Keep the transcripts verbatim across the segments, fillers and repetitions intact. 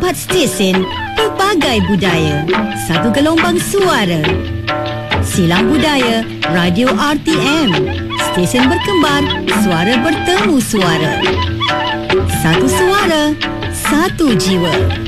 Empat stesen, pelbagai budaya, satu gelombang suara. Silang Budaya, Radio R T M. Stesen berkembar, suara bertemu suara. Satu suara, satu jiwa.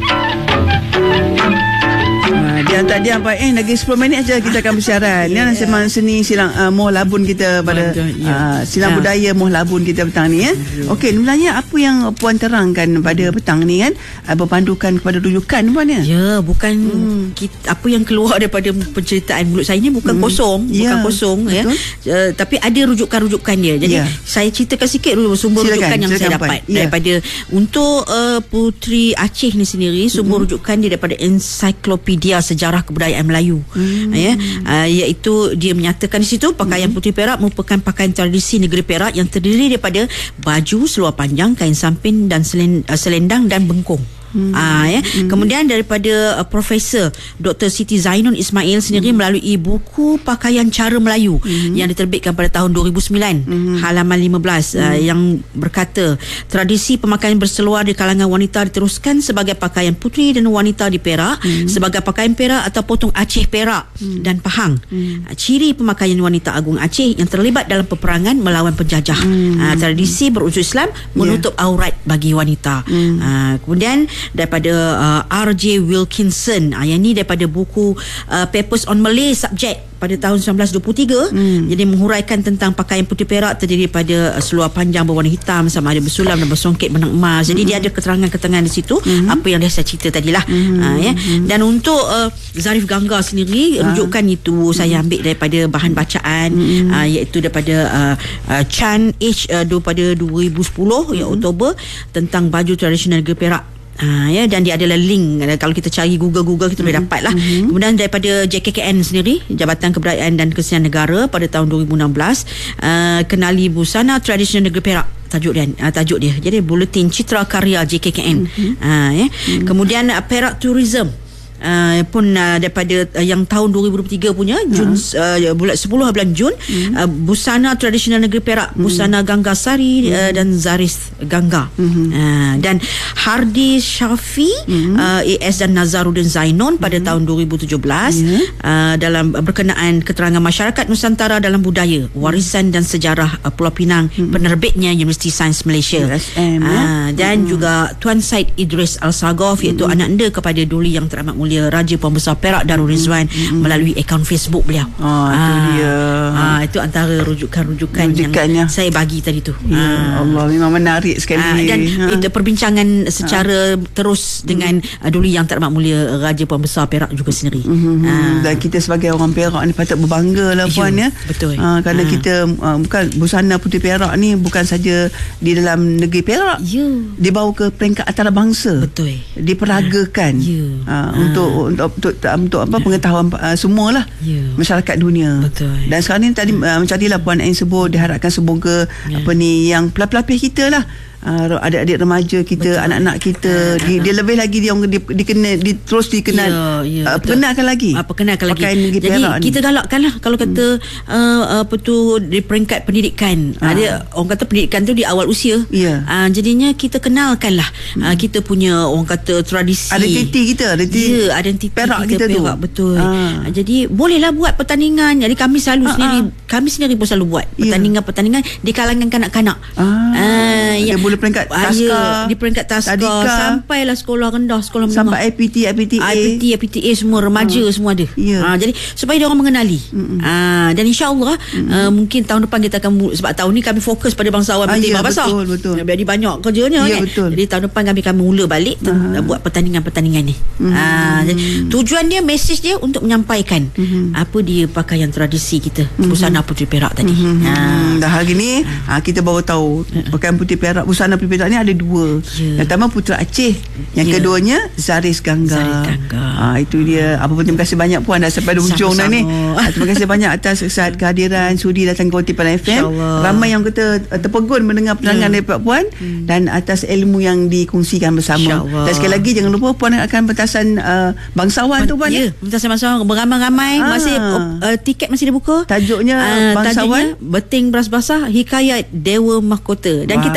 Dia tak dia apa eh lagi sepuluh minit saja kita akan bersiaran. Ni yeah. Sembang seni silang uh, Moh Labun kita pada yeah. uh, silang yeah. budaya Moh Labun kita petang ni ya. Yeah. Okey, sebenarnya apa yang puan terangkan pada petang ni kan uh, berpandukan kepada rujukan puan ya? Ya, bukan hmm. kita, apa yang keluar daripada penceritaan mulut saya ni bukan hmm. kosong, bukan yeah. kosong ya. Uh, tapi ada rujukan-rujukan dia. Jadi yeah. saya ceritakan sikit dulu sumber silakan, rujukan yang saya dapat yeah. daripada untuk uh, Puteri Aceh ni sendiri, sumber hmm. rujukan dia daripada ensiklopedia sejarah kebudayaan Melayu hmm. ya uh, iaitu dia menyatakan di situ pakaian hmm. Puteri Perak merupakan pakaian tradisi negeri Perak yang terdiri daripada baju seluar panjang, kain samping dan selendang dan bengkung. Hmm. Ah, ya. Hmm. Kemudian daripada uh, Profesor Doktor Siti Zainun Ismail sendiri hmm. melalui buku Pakaian Cara Melayu hmm. yang diterbitkan pada tahun dua ribu sembilan hmm. halaman lima belas hmm. uh, yang berkata tradisi pemakaian berseluar di kalangan wanita diteruskan sebagai pakaian puteri dan wanita di Perak hmm. sebagai pakaian Perak atau potong Aceh Perak hmm. dan Pahang. Hmm. Uh, ciri pemakaian wanita agung Aceh yang terlibat dalam peperangan melawan penjajah. Hmm. Uh, tradisi berunsur Islam menutup yeah. aurat bagi wanita. Hmm. Uh, kemudian daripada uh, R J Wilkinson, uh, yang ni daripada buku uh, Papers on Malay Subject pada tahun sembilan belas dua puluh tiga. hmm. Jadi menghuraikan tentang pakaian Puteri Perak terdiri pada uh, seluar panjang berwarna hitam sama ada bersulam dan bersongket benang emas. Jadi hmm. dia ada keterangan-keterangan di situ hmm. apa yang dah saya cerita tadilah. hmm. uh, ya. Dan untuk uh, Zarif Gangga sendiri, ha. rujukan itu saya ambil daripada bahan bacaan hmm. uh, iaitu daripada uh, uh, Chan H uh, pada dua ribu sepuluh hmm. ya Oktober tentang baju tradisional negeri Perak. Ha, ya, dan dia adalah link kalau kita cari Google-Google kita boleh mm-hmm. dapat lah. Mm-hmm. Kemudian daripada J K K N sendiri, Jabatan Kebudayaan dan Kesenian Negara pada tahun dua ribu enam belas, uh, kenali busana tradisional negeri Perak. Tajuk dia, uh, tajuk dia. Jadi Buletin Citra Karya J K K N. Mm-hmm. Uh, ya. Mm-hmm. Kemudian uh, Perak Tourism. Uh, pun uh, daripada uh, yang tahun dua ribu dua puluh tiga punya Jun uh, bulan sepuluh bulan Jun hmm. uh, busana tradisional negeri Perak, hmm. busana Gangga Sari hmm. uh, dan Zaris Gangga. hmm. uh, dan Hardi Syafi, hmm. uh, A S dan Nazaruddin Zainon pada hmm. tahun dua ribu tujuh belas hmm. uh, dalam berkenaan keterangan masyarakat Nusantara dalam budaya, warisan dan sejarah uh, Pulau Pinang, hmm. penerbitnya Universiti Sains Malaysia. S M, uh, dan hmm. juga Tuan Said Idris Al-Sagof, iaitu hmm. anak anda kepada Duli Yang Teramat Mulia Raja Puan Besar Perak Darul Rizwan, mm-hmm. melalui akaun Facebook beliau. Oh, itu ah, dia. Ah, itu antara rujukan-rujukan yang saya bagi tadi tu. Ya, ah. Allah, memang menarik sekali. Ah, dan ha. itu perbincangan secara ah. terus dengan mm. Duli Yang Teramat Mulia Raja Puan Besar Perak juga sendiri. Mm-hmm. Ah. Dan kita sebagai orang Perak ni patut berbangga lah puan ya. Betul. Ah, kerana ah. kita uh, bukan busana Puteri Perak ni bukan saja di dalam negeri Perak. Ya. Dibawa ke peringkat antarabangsa. Betul. Diperagakan. Ya. Ah, ah. Untuk untuk untuk, untuk apa pengetahuan uh, semualah yeah. masyarakat dunia. Betul. Dan sekarang ni tadi uh, macam tadilah Puan Ain sebut, diharapkan semoga yeah. apa ni yang pelapis-pelapis kita lah, Uh, adik-adik remaja kita, betul. Anak-anak kita, uh, dia, dia lebih lagi dia orang di, dikenal, di, terus dikenal, yeah, yeah, uh, perkenalkan lagi, uh, perkenalkan lagi. Jadi kita galakkan lah kalau kata hmm. uh, apa tu di peringkat pendidikan, uh. ada orang kata pendidikan tu di awal usia, yeah. uh, jadinya kita kenalkan lah hmm. uh, kita punya orang kata tradisi, identiti kita, identiti, yeah, identiti Perak kita, kita Perak, tu betul. Uh. Uh, jadi bolehlah buat pertandingan. Jadi kami selalu uh, sendiri, uh. kami sendiri pun selalu buat pertandingan-pertandingan yeah. di kalangan kanak-kanak. Uh. Uh, yang boleh peringkat taska, ya, di peringkat taska, sampailah sekolah rendah, sekolah menengah, sampai I P T, I P T A, I P T, I P T A semua remaja ha. semua ada. Ya. Ha, jadi supaya dia orang mengenali. Ha, dan insya-Allah uh, mungkin tahun depan kita akan, sebab tahun ni kami fokus pada bangsawan penting ya, bahasa. Betul, betul. Jadi banyak kerjanya ya, kan. Betul. Jadi tahun depan kami akan mula balik uh-huh. buat pertandingan-pertandingan ni. Uh-huh. Ha, jadi, tujuan dia, mesej dia untuk menyampaikan uh-huh. apa dia pakaian tradisi kita, uh-huh. busana Puteri Perak tadi. Uh-huh. Ha. Dan hari ni ha, kita baru tahu pakaian Puteri Perak, busana Puteri Perak ni ada dua. Yeah. Yang pertama Putera Aceh, yang yeah. keduanya Zaris Gangga. Zaris Gangga. Ha, itu dia. Apa pun terima kasih banyak puan dah sampai hujung dah ni. Ha, terima kasih banyak atas saat kehadiran sudi datang ke Tipan F M. Ramai yang kata terpegun mendengar penerangan yeah. daripada puan hmm. dan atas ilmu yang dikongsikan bersama. Dan sekali lagi jangan lupa puan akan pentasan uh, bangsawan Man, tu puan. Ya, yeah. pentasan bangsawan beramai-ramai, ha. masih uh, tiket masih dibuka. Tajuknya uh, bangsawan tajuknya Beting Beras Basah Hikayat Dewa Mahkota. Dan wow. kita akan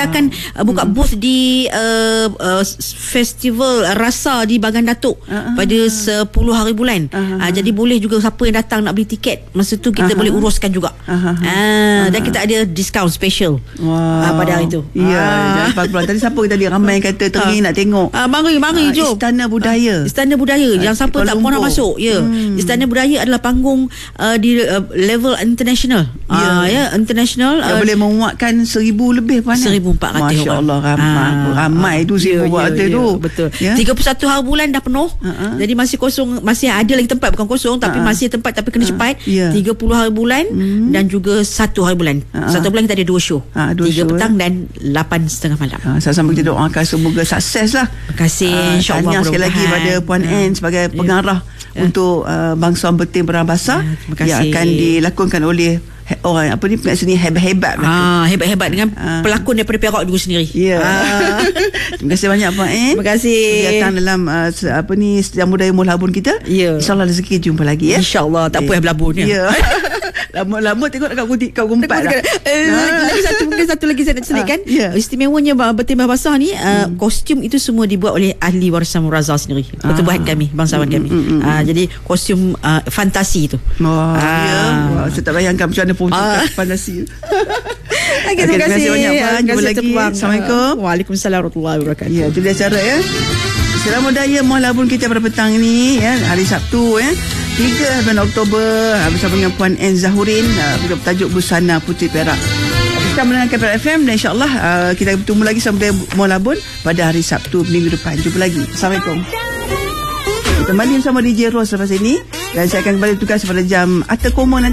uh, buka hmm. booth di uh, uh, festival rasa di Bagan Datuk uh-huh. pada sepuluh hari bulan. Uh-huh. Uh, jadi boleh juga siapa yang datang nak beli tiket, masa tu kita uh-huh. boleh uruskan juga. Uh-huh. Uh, uh-huh. Dan kita ada diskaun special wow. uh, pada hari tu. Ya, uh. jangan tadi siapa tadi ramai kata teringin uh. nak tengok. Uh, mari mari uh, jom. Istana Budaya. Uh, Istana Budaya. Uh, yang siapa tak pernah masuk. Ya. Yeah. Hmm. Istana Budaya adalah panggung uh, di uh, level international. Ya, yeah. uh, yeah, international. Yang uh, boleh memuatkan seribu lebih mana? seribu empat ratus Masya Allah ramai. Uh, ramai uh, tu seribu empat ratus yeah, tu. Yeah, betul. Yeah? tiga puluh satu hari bulan dah penuh. Uh-huh. Jadi masih kosong, masih ada lagi tempat, bukan kosong tapi uh-huh. masih tempat tapi kena uh-huh. cepat. Yeah. tiga puluh hari bulan uh-huh. dan juga satu hari bulan. Uh-huh. Satu bulan kita ada dua show. Uh, dua tiga show, petang eh? Dan lapan setengah malam. Uh, sama-sama kita doakan semoga sukses lah. Terima kasih. Uh, InsyaAllah. Tahniah sekali lagi pada Puan uh, Anne sebagai pengarah uh, untuk uh, bangsawan bertim perabasa uh, yang akan dilakonkan oleh orang apa ni pengat seni hebat-hebat ah, hebat-hebat dengan ah. pelakon daripada Perak juga sendiri. Ya. Yeah. Ah. Terima kasih banyak Puan Anne. Terima kasih. Datang dalam uh, apa ni Sedang Budaya Muara Labun kita. Yeah. InsyaAllah rezeki jumpa lagi ya. InsyaAllah tak apa yang berlabun ya. Ya. Lama-lama tengok kat kutik kau gumpat dah. Eh, lagi satu mungkin satu lagi saya nak selitkan. Ah, yeah. Istimewanya bertimbang basah ni uh, hmm. kostum itu semua dibuat oleh ahli warisan Murazza sendiri. Pertubuhan ah. kami, bangsawan hmm, kami. Hmm, hmm, uh, jadi kostum uh, fantasi tu. Oh, ah. ya. Wah, saya tak bayangkan macam mana pun ah. fantasi. Okay, terima kasih banyak Puan. Jumpa lagi. Assalamualaikum. Waalaikumsalam warahmatullahi wabarakatuh. Ya, itu dia cara ya. Sedang Budaya Muara Labun kita pada petang ni ya, hari Sabtu ya. tiga bulan Oktober bersama dengan Puan Anne Zahurin uh, bertajuk Busana Puteri Perak. Kita mendengarkan Perak F M dan insyaAllah uh, kita bertemu lagi sama dengan Muara Labun pada hari Sabtu minggu depan. Jumpa lagi. Assalamualaikum. Kita kembali bersama D J Ros lepas ini dan saya akan kembali tugas pada jam Atta Koma nanti.